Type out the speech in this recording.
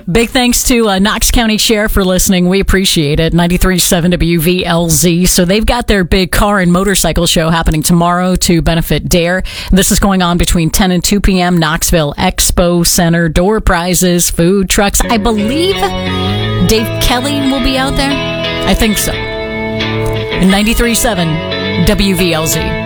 Big thanks to Knox County Sheriff for listening. We appreciate it. 93.7 WVLZ. So they've got their big car and motorcycle show happening tomorrow to benefit DARE. This is going on between 10 and 2 p.m. Knoxville Expo Center. Door prizes, food trucks. I believe Dave Kelly will be out there. I think so. And 93.7 WVLZ.